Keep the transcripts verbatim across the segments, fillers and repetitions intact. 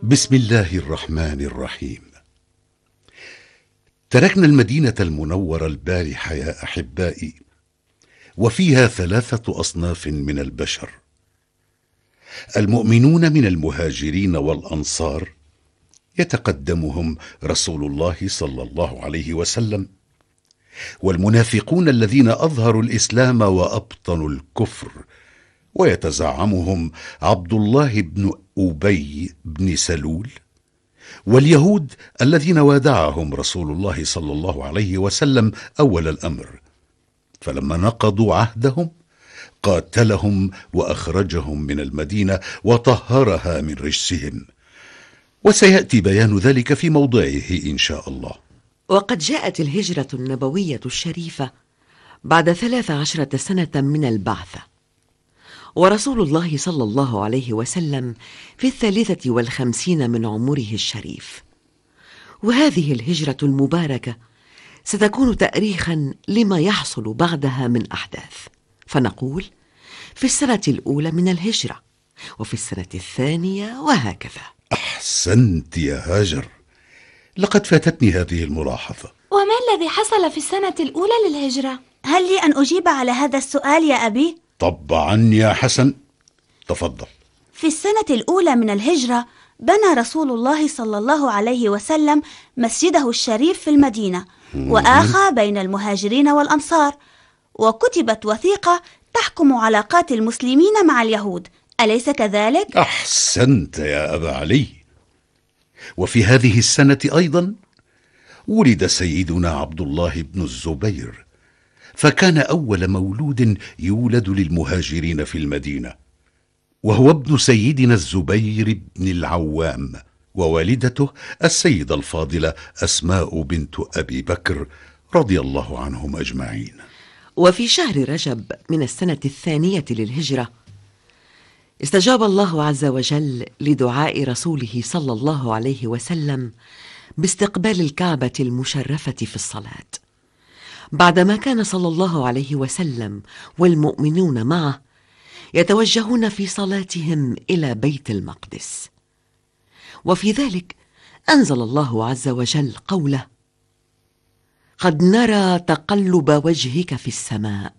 بسم الله الرحمن الرحيم. تركنا المدينة المنورة البارحة يا أحبائي، وفيها ثلاثة أصناف من البشر: المؤمنون من المهاجرين والأنصار يتقدمهم رسول الله صلى الله عليه وسلم، والمنافقون الذين أظهروا الإسلام وأبطنوا الكفر ويتزعمهم عبد الله بن أبي بن سلول، واليهود الذين وادعهم رسول الله صلى الله عليه وسلم أول الأمر، فلما نقضوا عهدهم قاتلهم وأخرجهم من المدينة وطهرها من رجسهم، وسيأتي بيان ذلك في موضعه إن شاء الله. وقد جاءت الهجرة النبوية الشريفة بعد ثلاث عشرة سنة من البعثة، ورسول الله صلى الله عليه وسلم في الثالثة والخمسين من عمره الشريف. وهذه الهجرة المباركة ستكون تأريخا لما يحصل بعدها من أحداث، فنقول في السنة الأولى من الهجرة، وفي السنة الثانية، وهكذا. أحسنت يا هاجر، لقد فاتتني هذه الملاحظة. وما الذي حصل في السنة الأولى للهجرة؟ هل لي أن أجيب على هذا السؤال يا أبي؟ طبعا يا حسن، تفضل. في السنة الأولى من الهجرة بنى رسول الله صلى الله عليه وسلم مسجده الشريف في المدينة، وآخى بين المهاجرين والأنصار، وكتبت وثيقة تحكم علاقات المسلمين مع اليهود، أليس كذلك؟ أحسنت يا أبا علي. وفي هذه السنة أيضا ولد سيدنا عبد الله بن الزبير، فكان أول مولود يولد للمهاجرين في المدينة، وهو ابن سيدنا الزبير بن العوام، ووالدته السيدة الفاضلة أسماء بنت أبي بكر رضي الله عنهم أجمعين. وفي شهر رجب من السنة الثانية للهجرة استجاب الله عز وجل لدعاء رسوله صلى الله عليه وسلم باستقبال الكعبة المشرفة في الصلاة، بعدما كان صلى الله عليه وسلم والمؤمنون معه يتوجهون في صلاتهم إلى بيت المقدس. وفي ذلك أنزل الله عز وجل قوله: قد نرى تقلب وجهك في السماء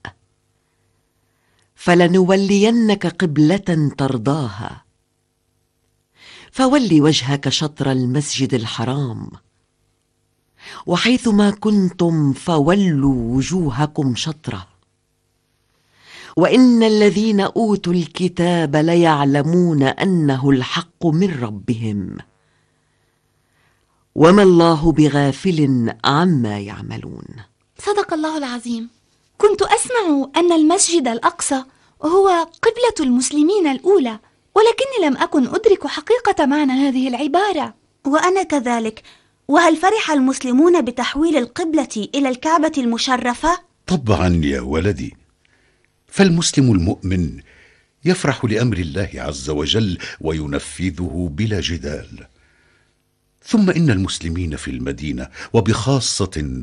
فلنولينك قبلة ترضاها فول وجهك شطر المسجد الحرام وحيثما كنتم فولوا وجوهكم شطره وإن الذين أوتوا الكتاب ليعلمون أنه الحق من ربهم وما الله بغافل عما يعملون. صدق الله العظيم. كنت أسمع أن المسجد الأقصى هو قبلة المسلمين الأولى، ولكني لم أكن أدرك حقيقة معنى هذه العبارة. وأنا كذلك. وهل فرح المسلمون بتحويل القبلة إلى الكعبة المشرفة؟ طبعا يا ولدي، فالمسلم المؤمن يفرح لأمر الله عز وجل وينفذه بلا جدال. ثم إن المسلمين في المدينة وبخاصة